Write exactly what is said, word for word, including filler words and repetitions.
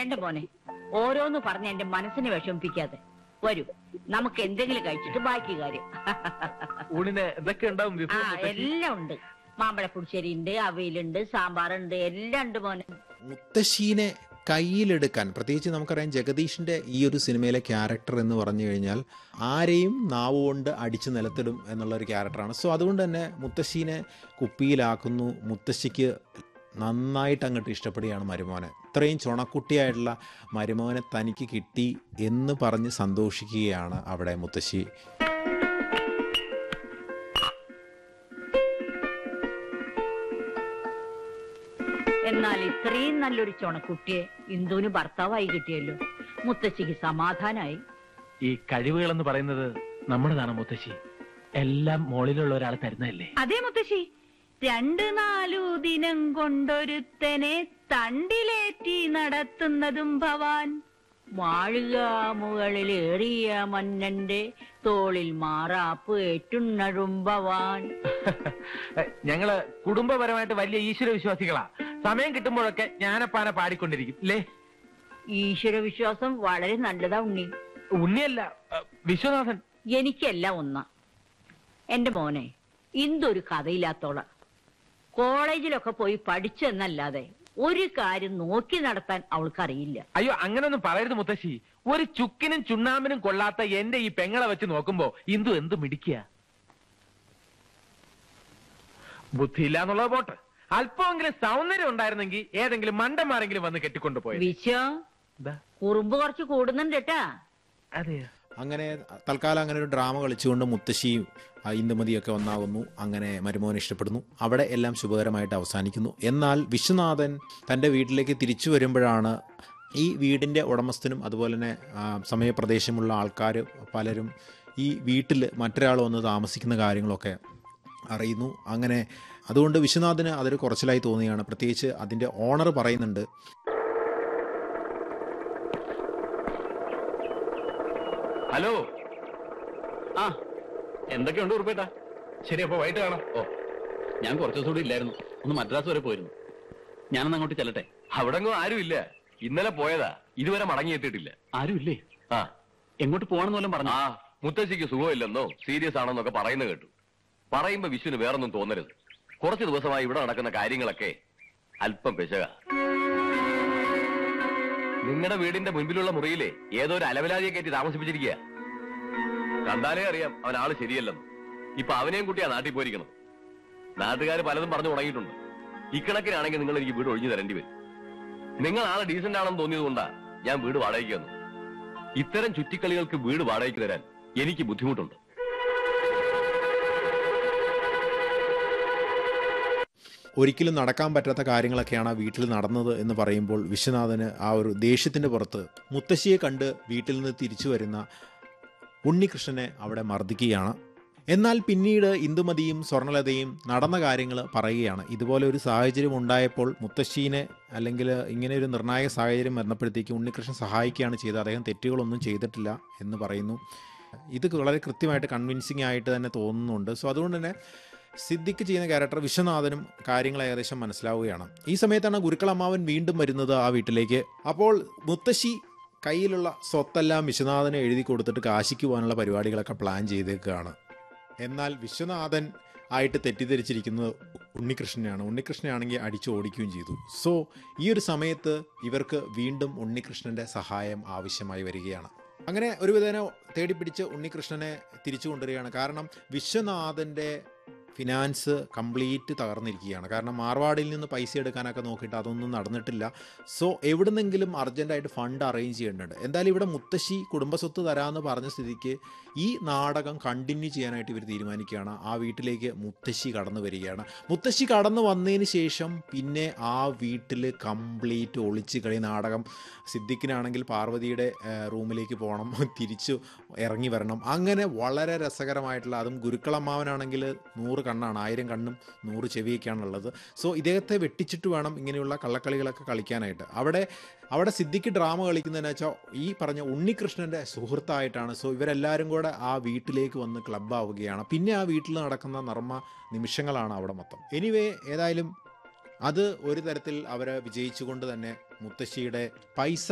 വേണ്ട മോനെ, ഓരോന്ന് പറഞ്ഞ് എന്റെ മനസ്സിനെ വിഷമിപ്പിക്കാതെ. വരൂ, നമുക്ക് എന്തെങ്കിലും കഴിച്ചിട്ട് ബാക്കി കാര്യം. ഊണിന് എന്തൊക്കെ ഉണ്ടാവും? ആ, എല്ലാം ഉണ്ട്. മാമ്പഴ പുളിശ്ശേരി ഉണ്ട്, അവിയലുണ്ട്, സാമ്പാറുണ്ട്, എല്ലാം ഉണ്ട് മോനെ. മുത്തശ്ശീനെ കയ്യിലെടുക്കാൻ, പ്രത്യേകിച്ച് നമുക്കറിയാം ജഗദീഷിൻ്റെ ഈ ഒരു സിനിമയിലെ ക്യാരക്ടർ എന്ന് പറഞ്ഞു കഴിഞ്ഞാൽ ആരെയും നാവുകൊണ്ട് അടിച്ച് നിലത്തിടും എന്നുള്ളൊരു ക്യാരക്ടറാണ്. സോ അതുകൊണ്ട് തന്നെ മുത്തശ്ശീനെ കുപ്പിയിലാക്കുന്നു. മുത്തശ്ശിക്ക് നന്നായിട്ട് അങ്ങോട്ട് ഇഷ്ടപ്പെടുകയാണ് മരുമോനെ. ഇത്രയും ചുണക്കുട്ടിയായിട്ടുള്ള മരുമോനെ തനിക്ക് കിട്ടി എന്ന് പറഞ്ഞ് സന്തോഷിക്കുകയാണ് അവിടെ മുത്തശ്ശി. എന്നാൽ ഇത്രയും നല്ലൊരു ചുണക്കുട്ടിയെ ഇന്ദുവിന് ഭർത്താവായി കിട്ടിയല്ലോ. മുത്തശ്ശിക്ക് സമാധാനായി. ഈ കഴിവുകളെന്ന് പറയുന്നത് നമ്മുടേതാണ് മുത്തശ്ശി. എല്ലാം മോളിലുള്ള ഒരാൾ തരുന്നതല്ലേ? അതേ മുത്തശ്ശി. രണ്ട് നാലു ദിനം കൊണ്ടൊരുത്തനെ തണ്ടിലേറ്റി നടത്തുന്നതും ഭവാൻ. മാളിക മുകളിലേറിയ മന്നന്റെ തോളിൽ മാറാപ്പ് ഏറ്റുന്നതും ഭവാൻ. ഞങ്ങള് കുടുംബപരമായിട്ട് വലിയ ഈശ്വര വിശ്വാസികളാ. സമയം കിട്ടുമ്പോഴൊക്കെ ജ്ഞാനപ്പാന പാടിക്കൊണ്ടിരിക്കും അല്ലേ? ഈശ്വര വിശ്വാസം വളരെ നല്ലതാ ഉണ്ണി. ഉണ്ണിയല്ല, വിശ്വനാഥൻ. എനിക്കെല്ലാം ഒന്നാ. എന്റെ മോനെ, ഇന്തൊരു കഥയില്ലാത്തോള. കോളേജിലൊക്കെ പോയി പഠിച്ചെന്നല്ലാതെ ഒരു കാര്യം നോക്കി നടത്താൻ അവൾക്കറിയില്ല. അയ്യോ, അങ്ങനൊന്നും പറയരുത് മുത്തശ്ശി. ഒരു ചുക്കിനും ചുണ്ണാമ്പിനും കൊള്ളാത്ത എന്റെ ഈ പെങ്ങളെ വെച്ച് നോക്കുമ്പോ ഇന്ദു എന്ത് മിടിക്കുക. ബുദ്ധിയില്ല എന്നുള്ളത് പോട്ടെ, അല്പമെങ്കിലും സൗന്ദര്യം ഉണ്ടായിരുന്നെങ്കിൽ ഏതെങ്കിലും മണ്ടന്മാരെങ്കിലും വന്ന് കെട്ടിക്കൊണ്ടുപോയി. വിശ്വ കുറുമ്പ് കുറച്ച് കൂടുന്നുണ്ട് കേട്ടാ. അതെയോ? അങ്ങനെ തൽക്കാലം അങ്ങനെ ഒരു ഡ്രാമ കളിച്ചുകൊണ്ട് മുത്തശ്ശിയും ഇന്ദുമതിയൊക്കെ ഒന്നാകുന്നു. അങ്ങനെ മരുമോനെ ഇഷ്ടപ്പെടുന്നു. അവിടെ എല്ലാം ശുഭകരമായിട്ട് അവസാനിക്കുന്നു. എന്നാൽ വിശ്വനാഥൻ തൻ്റെ വീട്ടിലേക്ക് തിരിച്ചു വരുമ്പോഴാണ് ഈ വീടിൻ്റെ ഉടമസ്ഥനും അതുപോലെ തന്നെ സമയപ്രദേശമുള്ള ആൾക്കാർ പലരും ഈ വീട്ടിൽ മറ്റൊരാൾ വന്ന് താമസിക്കുന്ന കാര്യങ്ങളൊക്കെ അറിയുന്നു. അങ്ങനെ അതുകൊണ്ട് വിശ്വനാഥന് അതൊരു കുറച്ചിലായി തോന്നുകയാണ്. പ്രത്യേകിച്ച് അതിൻ്റെ ഓണർ പറയുന്നുണ്ട്, ഹലോ, ആ എന്തൊക്കെയുണ്ട് ഉറുപ്പേട്ടാ? ശരി, അപ്പൊ വൈകിട്ട് കാണാം. ഓ, ഞാൻ കുറച്ചു ദിവസം കൂടി ഇല്ലായിരുന്നു, ഒന്ന് മദ്രാസ് വരെ പോയിരുന്നു. ഞാനൊന്ന് അങ്ങോട്ട് ചെല്ലട്ടെ. അവിടെങ്ങും ആരും ഇല്ല. ഇന്നലെ പോയതാ, ഇതുവരെ മടങ്ങിയെത്തിയിട്ടില്ല. ആരും ഇല്ലേ? ആ, എങ്ങോട്ട് പോകണമെന്ന് വല്ലതും പറഞ്ഞു? ആ, മുത്തശ്ശിക്ക് സുഖമില്ലെന്നോ സീരിയസ് ആണെന്നൊക്കെ പറയുന്നത് കേട്ടു. പറയുമ്പോ വിശ്വന് വേറൊന്നും തോന്നരുത്. കുറച്ചു ദിവസമായി ഇവിടെ നടക്കുന്ന കാര്യങ്ങളൊക്കെ അല്പം പെശക. നിങ്ങളുടെ വീടിന്റെ മുൻപിലുള്ള മുറിയിലെ ഏതോ ഒരു അലവലാതിയെ കയറ്റി താമസിപ്പിച്ചിരിക്കുക. കണ്ടാലേ അറിയാം അവൻ ആള് ശരിയല്ലെന്ന്. ഇപ്പൊ അവനെയും കുട്ടിയാ നാട്ടിൽ പോയിരിക്കണം. നാട്ടുകാർ പലതും പറഞ്ഞു തുടങ്ങിയിട്ടുണ്ട്. ഇക്കണക്കിനാണെങ്കിൽ നിങ്ങൾ എനിക്ക് വീട് ഒഴിഞ്ഞു തരേണ്ടി വരും. നിങ്ങൾ ആളെ ഡീസന്റ് ആണെന്ന് തോന്നിയത് കൊണ്ടാ ഞാൻ വീട് വാടകയ്ക്ക് തന്നു. ഇത്തരം ചുറ്റിക്കളികൾക്ക് വീട് വാടകയ്ക്ക് തരാൻ എനിക്ക് ബുദ്ധിമുട്ടുണ്ട്. ഒരിക്കലും നടക്കാൻ പറ്റാത്ത കാര്യങ്ങളൊക്കെയാണ് ആ വീട്ടിൽ നടന്നത് എന്ന് പറയുമ്പോൾ വിശ്വനാഥന് ആ ഒരു ദേഷ്യത്തിൻ്റെ പുറത്ത് മുത്തശ്ശിയെ കണ്ട് വീട്ടിൽ നിന്ന് തിരിച്ചു വരുന്ന ഉണ്ണികൃഷ്ണനെ അവിടെ മർദ്ദിക്കുകയാണ്. എന്നാൽ പിന്നീട് ഇന്ദുമതിയും സ്വർണലതയും നടന്ന കാര്യങ്ങൾ പറയുകയാണ്. ഇതുപോലെ ഒരു സാഹചര്യം ഉണ്ടായപ്പോൾ മുത്തശ്ശീനെ അല്ലെങ്കിൽ ഇങ്ങനെ ഒരു നിർണായക സാഹചര്യം വരുന്നപ്പോഴത്തേക്ക് ഉണ്ണികൃഷ്ണൻ സഹായിക്കുകയാണ് ചെയ്തത്. അദ്ദേഹം തെറ്റുകളൊന്നും ചെയ്തിട്ടില്ല എന്ന് പറയുന്നു. ഇത് വളരെ കൃത്യമായിട്ട് കൺവിൻസിങ് ആയിട്ട് തന്നെ തോന്നുന്നുണ്ട്. സോ അതുകൊണ്ട് തന്നെ സിദ്ദിഖ് ചെയ്യുന്ന ക്യാരക്ടർ വിശ്വനാഥനും കാര്യങ്ങൾ ഏകദേശം മനസ്സിലാവുകയാണ്. ഈ സമയത്താണ് ഗുരുക്കളമ്മാവൻ വീണ്ടും വരുന്നത് ആ വീട്ടിലേക്ക്. അപ്പോൾ മുത്തശ്ശി കയ്യിലുള്ള സ്വത്തെല്ലാം വിശ്വനാഥന് എഴുതി കൊടുത്തിട്ട് കാശിക്ക് പോകാനുള്ള പരിപാടികളൊക്കെ പ്ലാൻ ചെയ്തേക്കുകയാണ്. എന്നാൽ വിശ്വനാഥൻ ആയിട്ട് തെറ്റിദ്ധരിച്ചിരിക്കുന്നത് ഉണ്ണികൃഷ്ണനെയാണ്. ഉണ്ണികൃഷ്ണനാണെങ്കിൽ അടിച്ചു ഓടിക്കുകയും ചെയ്തു. സോ ഈ ഒരു സമയത്ത് ഇവർക്ക് വീണ്ടും ഉണ്ണികൃഷ്ണൻ്റെ സഹായം ആവശ്യമായി വരികയാണ്. അങ്ങനെ ഒരു വിധേന തേടിപ്പിടിച്ച് ഉണ്ണികൃഷ്ണനെ തിരിച്ചു കൊണ്ടുവരികയാണ്. കാരണം വിശ്വനാഥൻ്റെ ഫിനാൻസ് കംപ്ലീറ്റ് തകർന്നിരിക്കുകയാണ്. കാരണം മാർവാടിയിൽ നിന്ന് പൈസ എടുക്കാനൊക്കെ നോക്കിയിട്ട് അതൊന്നും നടന്നിട്ടില്ല. സോ എവിടുന്നെങ്കിലും അർജൻറ്റായിട്ട് ഫണ്ട് അറേഞ്ച് ചെയ്യേണ്ടതുണ്ട്. എന്തായാലും ഇവിടെ മുത്തശ്ശി കുടുംബസ്വത്ത് തരാമെന്ന് പറഞ്ഞ സ്ഥിതിക്ക് ഈ നാടകം കണ്ടിന്യൂ ചെയ്യാനായിട്ട് ഇവർ തീരുമാനിക്കുകയാണ്. ആ വീട്ടിലേക്ക് മുത്തശ്ശി കടന്നു വരികയാണ്. മുത്തശ്ശി കടന്നു വന്നതിന് ശേഷം പിന്നെ ആ വീട്ടിൽ കംപ്ലീറ്റ് ഒളിച്ച് കളി നാടകം. സിദ്ദിഖിനാണെങ്കിൽ പാർവതിയുടെ റൂമിലേക്ക് പോകണം, തിരിച്ചു ഇറങ്ങി വരണം. അങ്ങനെ വളരെ രസകരമായിട്ടുള്ള, അതും ഗുരുക്കളമ്മാവനാണെങ്കിൽ നൂറ് കണ്ണാണ്, ആയിരം കണ്ണും നൂറ് ചെവിയൊക്കെയാണുള്ളത്. സോ ഇദ്ദേഹത്തെ വെട്ടിച്ചിട്ട് വേണം ഇങ്ങനെയുള്ള കള്ളക്കളികളൊക്കെ കളിക്കാനായിട്ട്. അവിടെ അവിടെ സിദ്ദിഖ് ഡ്രാമ കളിക്കുന്നതെന്ന് വെച്ചാൽ ഈ പറഞ്ഞ ഉണ്ണികൃഷ്ണൻ്റെ സുഹൃത്തായിട്ടാണ്. സോ ഇവരെല്ലാവരും കൂടെ ആ വീട്ടിലേക്ക് വന്ന് ക്ലബ്ബാവുകയാണ്. പിന്നെ ആ വീട്ടിൽ നടക്കുന്ന നർമ്മ നിമിഷങ്ങളാണ് അവിടെ മൊത്തം. എനിവേ, ഏതായാലും അത് ഒരു തരത്തിൽ അവർ വിജയിച്ചുകൊണ്ട് തന്നെ മുത്തശ്ശിയുടെ പൈസ